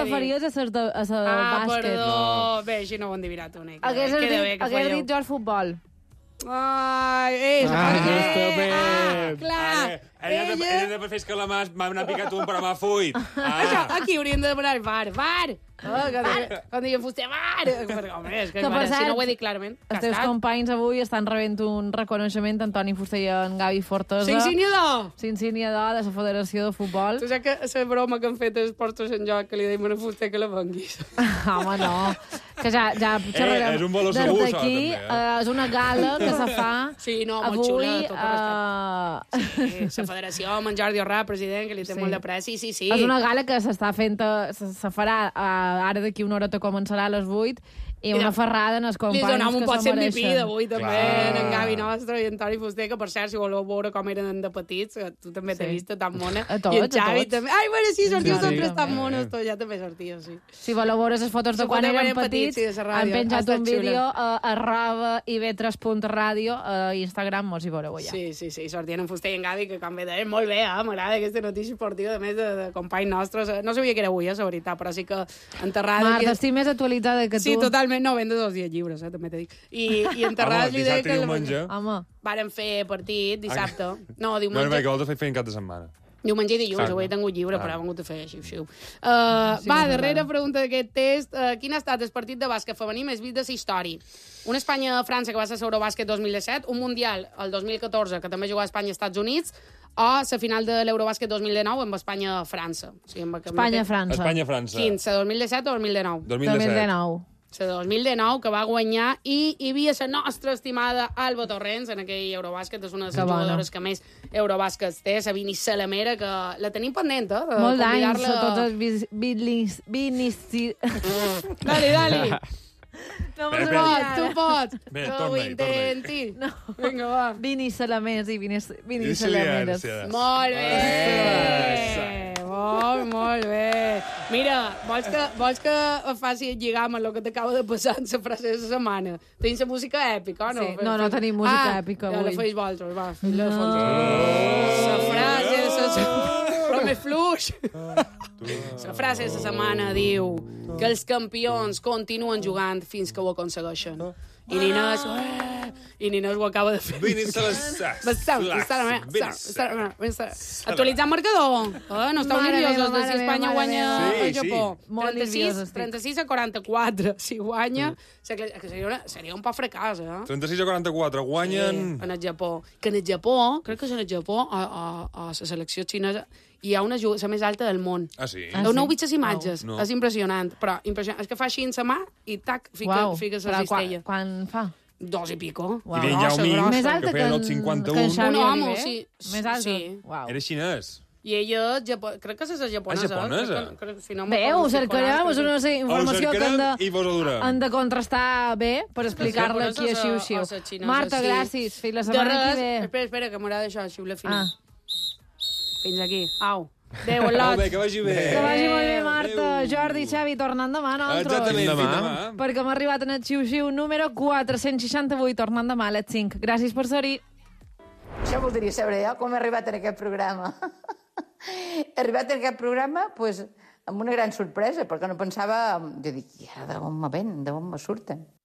referies a les bàsquet. Perdó. Bé, així no ho han adivinat una mica. Hagués dit jo al futbol. Ai, clar. Ella de fer escalamars, m'ha picat un, però m'ha fuit. Això, aquí hauríem de demanar var. Quan diuen fuster, var. Home, és que si no ho he dit clarament. Els teus companys avui estan rebent un reconeixement, Antoni Fuster i en Gavi Fortosa. S'insigniador de la Federació de Futbol. Tu saps que la broma que han fet els Portos en joc, que li deim a Fuster que la venguis. Home, no. Que ja xerrarem. És un valor segur, això, també. És una gala que se fa molt xula, tot el respecte. La Federació, amb en Jordi Orrà, president, que li té molt de pressa. Sí. És una gala que s'està fent, se farà ara d'aquí una horeta començarà a les 8 i una ferrada en els companys que s'ho mereixen. Li donam un pot ser MVP d'avui, també, en Gavi Nostre i en Toni Fuster, que per cert, si voleu veure com eren de petits, tu també t'he vist tan mona. I en Xavi també. Ai, bueno, sí, sortiu sempre tan monos, tot ja també sortiu, sí. Si voleu veure les fotos de quan eren petits, han penjat un vídeo a @ib3.radio a Instagram, mos hi veureu allà. Sí, sortien en Fuster i en Gavi, que com bé deien, molt bé, m'agrada aquesta notícia esportiva, a més de companys nostres. No sabia que era avui, la veritat, però sí que enterrada... Marta, estic més actualitzada que tu. Sí, totalment, no, vendo 2 dies lliures, també t'he dit. I enterrades li deia que... Diumenge. Varen fer partit dissabte. No, diumenge. No, perquè vols fer en cap de setmana. Diumenge i dilluns, avui he tingut lliure, però he vingut a fer xiu-xiu. Darrera pregunta d'aquest test. Quin ha estat el partit de bàsquet femení més vist de la història? Una Espanya-França, que va ser l'Eurobàsquet 2017, un Mundial, el 2014, que també jugava a Espanya i Estats Units, o la final de l'Eurobàsquet 2019 amb Espanya-França. Espanya-França. Quin, la 2017 o 2019? 2019. La 2019, que va guanyar, i hi havia la nostra estimada Alba Torrents, en aquell Eurobàsquet, és una de les jugadores que més Eurobàsquets té, la Vini Salamera, que la tenim pendent, molt d'anys, tots els Vinici... Dali. No, tu pots. Bé, que ho intenti. Vinga, va. Vini Salamers i Vini Salameres. Molt bé. Molt bé. Mira, vols que faci el lligam amb el que t'acaba de passar en la frase de la setmana? Tenim la música èpica, o no? Sí. No tenim música èpica avui. Ja la feis vosaltres, va. La frase de però més fluix. La frase de la setmana diu que els campions continuen jugant fins que ho aconsegueixen. I Ninès ho acaba de fer. Actualitzant marcador. No esteu nerviosos de si Espanya guanya el Japó. 36-44. Si guanya, seria un poc fracàs, 36-44, guanyen... En el Japó. Que en el Japó, crec que és en el Japó, a la selecció xinesa, hi ha una la més alta del món. Ah, sí? No heu vist les imatges? No. És impressionant. Però impressionant. És que fa així en sa mà i tac, fiques la cistella. Quan fa? 2 i pico. I deien Yao Ming, més alta que feia el 51. Un home, sí. Més alta? Sí. Era xinès. I ella, crec que és japonesa. És japonesa? Ho cercarem, és una informació que han de contrastar bé per explicar-la aquí a Xiu-Xiu. Marta, gràcies. Fins la setmana que ve. Espera, que m'agrada això, xiula final. Fins aquí. Au. Adéu, al·lot. Que vagi bé. Que vagi molt bé, Marta. Jordi, Xavi, tornant demà, nosaltres. Exactament, demà. Perquè hem arribat en el Xiu-Xiu número 468, tornant demà a les 5. Gràcies per ser-hi. Això voldria saber jo, com he arribat en aquest programa. He arribat en aquest programa amb una gran sorpresa, perquè no pensava... Jo dic, i ara d'on me ven, d'on me surten?